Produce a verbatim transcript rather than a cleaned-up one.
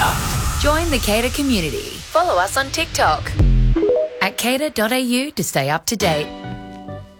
Cater. Join the Cater community. Follow us on TikTok at cater dot a u to stay up to date.